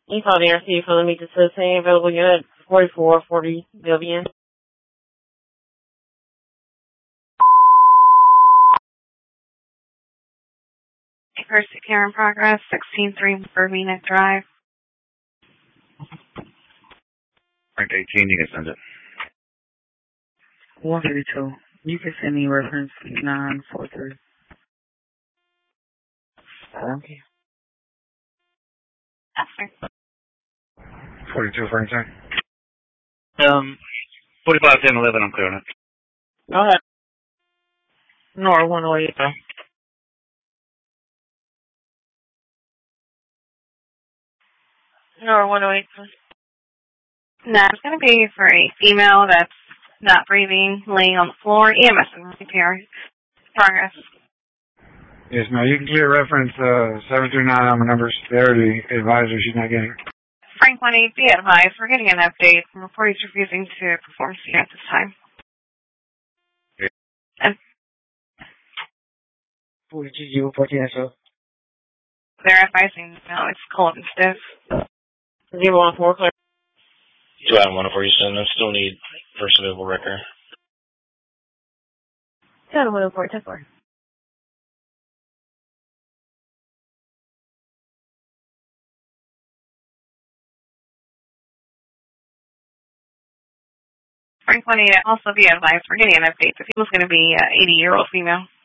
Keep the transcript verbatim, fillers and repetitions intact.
You called the R C for the meet the citizen available unit forty-four forty Vivian. First care in progress, sixteen three Verbena Drive. Frank eighteen, you can send it. one thirty-two. You can send me reference nine four three. Okay. Yes, sir. forty-two, Frank, sorry. Um, forty-five, ten, eleven, I'm clearing it. Go ahead. Nor one oh eight. Nor one oh eight. No, it's going to be for a female that's not breathing, laying on the floor, E M S and repair progress. Yes, ma'am. You can clear reference uh, seven three nine on my number. Severity advisor, she's not getting it. Frank one eight, be advised, we're getting an update from reportees refusing to perform C at this time. Okay. And forty-two, you fourteen, so. they're advising, no, it's cold and stiff. Zero one four clear. Two out of one for you, son. I still need first available record. Two out of one oh four, ten four. Frank one eight, also be advised, we're getting an update. The female's going to be an eighty-year-old female.